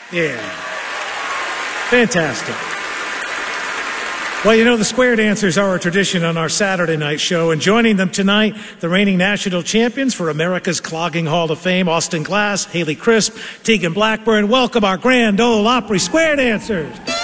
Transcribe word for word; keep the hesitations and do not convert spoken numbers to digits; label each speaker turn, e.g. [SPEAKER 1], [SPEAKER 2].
[SPEAKER 1] Yeah. Fantastic. Well, you know, the square dancers are a tradition on our Saturday night show, and joining them tonight, the reigning national champions for America's Clogging Hall of Fame, Austin Glass, Haley Crisp, Tegan Blackburn. Welcome our Grand Ole Opry square dancers.